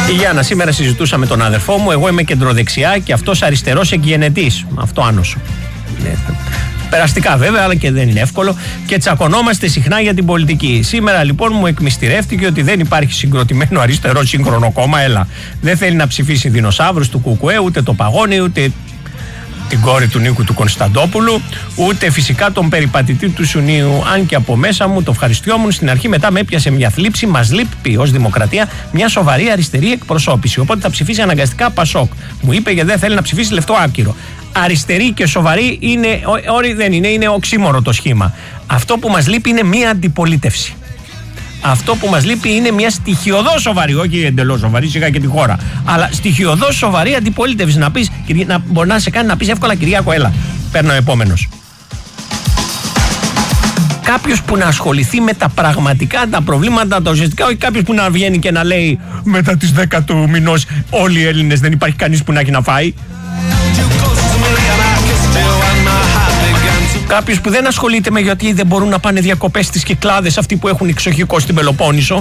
Η Γιάννα, σήμερα συζητούσα με τον αδερφό μου. Εγώ είμαι κεντροδεξιά και αυτός αριστερός εκγενετής. Αυτό άνοσο. Περαστικά βέβαια, αλλά και δεν είναι εύκολο. Και τσακωνόμαστε συχνά για την πολιτική. Σήμερα λοιπόν μου εκμυστηρεύτηκε ότι δεν υπάρχει συγκροτημένο αριστερό σύγχρονο κόμμα. Έλα. Δεν θέλει να ψηφίσει δεινοσαύρους του Κουκουέ, ούτε το Παγώνι, ούτε την κόρη του Νίκου του Κωνσταντόπουλου, ούτε φυσικά τον περιπατητή του Σουνίου. Αν και από μέσα μου το ευχαριστιόμουν στην αρχή, μετά με έπιασε μια θλίψη. Μας λείπει ως δημοκρατία μια σοβαρή αριστερή εκπροσώπηση. Οπότε θα ψηφίσει αναγκαστικά Πασόκ. Μου είπε γιατί δεν θέλει να ψηφίσει λεφτό άκυρο. Αριστερή και σοβαρή είναι, δεν είναι οξύμορο το σχήμα. Αυτό που μας λείπει είναι μια αντιπολίτευση. Αυτό που μας λείπει είναι μια στοιχειωδώς σοβαρή, όχι εντελώς σοβαρή, σιγά και τη χώρα, αλλά στοιχειωδώς σοβαρή αντιπολίτευση. Να πεις, να μπορεί να σε κάνει να πεις εύκολα Κυριάκο, έλα, παίρνω επόμενος. Κάποιος που να ασχοληθεί με τα πραγματικά, τα προβλήματα, τα ουσιαστικά, όχι κάποιος που να βγαίνει και να λέει μετά τις 10 του μηνός όλοι οι Έλληνες δεν υπάρχει κανείς που να έχει να φάει. Κάποιος που δεν ασχολείται με γιατί δεν μπορούν να πάνε διακοπές στις Κυκλάδες αυτοί που έχουν εξοχικό στην Πελοπόννησο.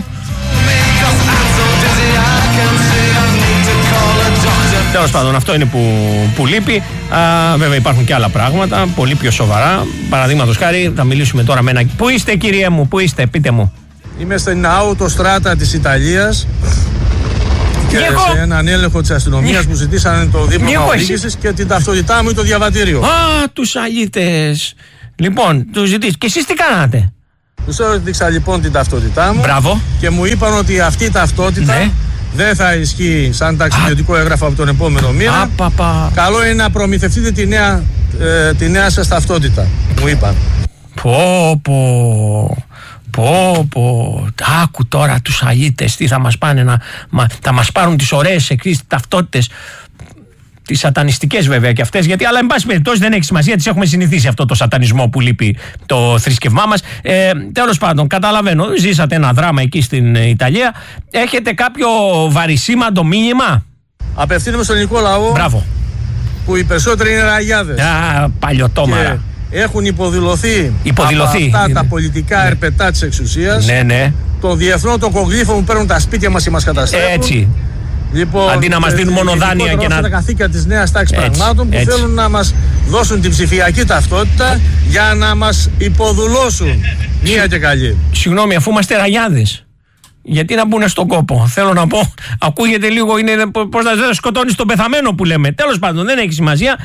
Τέλος πάντων, αυτό είναι που λείπει. Βέβαια υπάρχουν και άλλα πράγματα πολύ πιο σοβαρά. Παραδείγματος χάρη, θα μιλήσουμε τώρα με ένα. Πού είστε, κύριε μου, πού είστε, πείτε μου. Είμαι στην αυτοστράτα της Ιταλίας. Και σε έναν έλεγχο της αστυνομίας μου ζητήσανε το δίπλωμα οδήγησης και την ταυτότητά μου ή το διαβατήριο. Τους αλήτες. Λοιπόν, τους ζητήσεις. Και εσείς τι κάνατε? Τους έδειξα λοιπόν την ταυτότητά μου. Μπράβο. Και μου είπαν ότι αυτή η ταυτότητα δεν θα ισχύει σαν ταξιδιωτικό έγγραφο από τον επόμενο μήνα. Καλό είναι να προμηθευτείτε τη νέα σας ταυτότητα, μου είπαν. Άκου τώρα τους αλήτες τι θα μας πάνε θα μας πάρουν τις ωραίες ταυτότητες, τις σατανιστικές βέβαια και αυτές, γιατί αλλά εν πάση περιπτώσει δεν έχει σημασία, τις έχουμε συνηθίσει αυτό το σατανισμό που λείπει το θρησκευμά μας. Τέλος πάντων, καταλαβαίνω, ζήσατε ένα δράμα εκεί στην Ιταλία. Έχετε κάποιο βαρισίμαντο μήνυμα? Απευθύνομαι στον ελληνικό λαό. Μπράβο. Που οι περισσότεροι είναι ραγιάδες. Παλιωτόμαρα. Έχουν υποδηλωθεί από αυτά τα πολιτικά ερπετά της εξουσίας. Ναι. Των διεθνών των κογλίφων που παίρνουν τα σπίτια μας και μας καταστρέφουν. Έτσι. Λοιπόν, αντί να μας δίνουν μόνο δάνεια και να. Τα καθήκια της νέας τάξης πραγμάτων που θέλουν να μας δώσουν την ψηφιακή ταυτότητα για να μας υποδουλώσουν. Μία και καλή. Συγγνώμη, αφού είμαστε ραγιάδες, γιατί να μπουν στον κόπο? Θέλω να πω, ακούγεται λίγο, είναι πώς να σκοτώνεις τον πεθαμένο που λέμε. Τέλος πάντων, δεν έχει σημασία.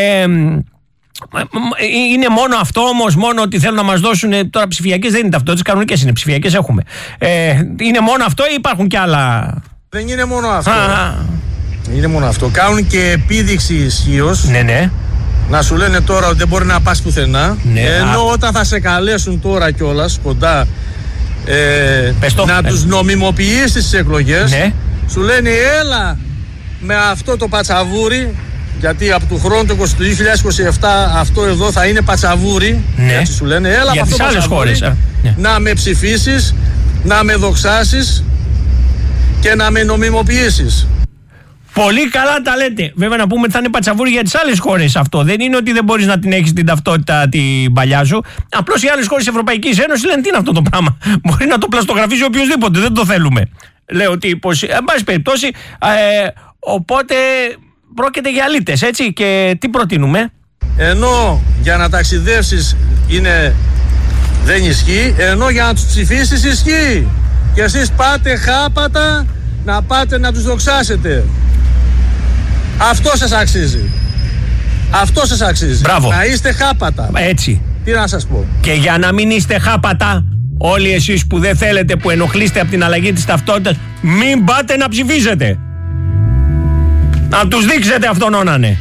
Είναι μόνο αυτό όμως, μόνο ότι θέλουν να μας δώσουν τώρα ψηφιακές, δεν είναι ταυτότητες, κανονικές είναι, ψηφιακές έχουμε. Είναι μόνο αυτό ή υπάρχουν κι άλλα? Δεν είναι μόνο αυτό. Είναι μόνο αυτό. Κάνουν και επίδειξη ισχύως. Ναι. Να σου λένε τώρα ότι δεν μπορεί να πας πουθενά. Ενώ όταν θα σε καλέσουν τώρα κιόλας κοντά να τους νομιμοποιήσεις τις εκλογές, σου λένε έλα με αυτό το πατσαβούρι. Γιατί από του χρόνου του 2027 αυτό εδώ θα είναι πατσαβούρι. Έτσι σου λένε. Έλα από αυτό το πατσαβούρι να με ψηφίσεις, να με δοξάσεις και να με νομιμοποιήσεις. Πολύ καλά τα λέτε. Βέβαια να πούμε ότι θα είναι πατσαβούρι για τις άλλες χώρες αυτό. Δεν είναι ότι δεν μπορείς να την έχεις την ταυτότητα την παλιά σου. Απλώς οι άλλες χώρες της Ευρωπαϊκής Ένωσης λένε τι είναι αυτό το πράγμα. Μπορεί να το πλαστογραφίζει οποιοδήποτε. Δεν το θέλουμε. Λέω ότι εν πάση περιπτώσει. Οπότε πρόκειται για αλήτες, έτσι. Και τι προτείνουμε? Ενώ για να ταξιδεύσεις δεν ισχύει, ενώ για να τους ψηφίσεις ισχύει. Και εσείς πάτε χάπατα να πάτε να τους δοξάσετε. Αυτό σας αξίζει. Αυτό σας αξίζει. Μπράβο. Να είστε χάπατα. Έτσι. Τι να σας πω. Και για να μην είστε χάπατα, όλοι εσείς που δεν θέλετε, που ενοχλείστε από την αλλαγή της ταυτότητας, μην πάτε να ψηφίσετε. Να τους δείξετε αυτόν όνανε.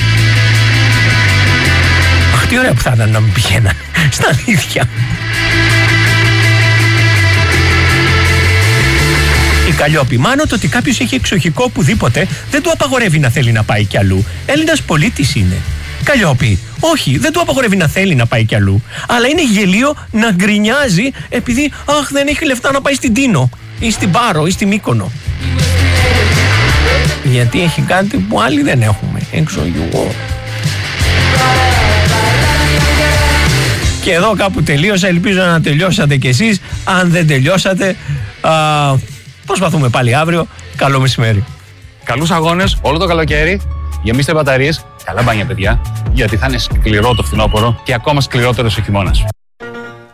Αχ, τι ωραία που θα ήταν να μην πηγαίναν. Στα αλήθεια. Η Καλλιόπη, μάνο το ότι κάποιος έχει εξοχικό οπουδήποτε δεν του απαγορεύει να θέλει να πάει κι αλλού. Έλληνας πολίτης είναι. Καλλιόπη, όχι, δεν του απαγορεύει να θέλει να πάει κι αλλού. Αλλά είναι γελίο να γκρινιάζει επειδή δεν έχει λεφτά να πάει στην Τίνο ή στην Πάρο ή στη Μύκονο. Γιατί έχει κάτι που άλλοι δεν έχουμε. Εξοχικό. Και εδώ κάπου τελείωσα. Ελπίζω να τελειώσατε κι εσείς. Αν δεν τελειώσατε, Προσπαθούμε πάλι αύριο. Καλό μεσημέρι. Καλούς αγώνες όλο το καλοκαίρι. Γεμίστε μπαταρίες. Καλά μπάνια, παιδιά. Γιατί θα είναι σκληρό το φθινόπωρο και ακόμα σκληρότερος ο χειμώνας.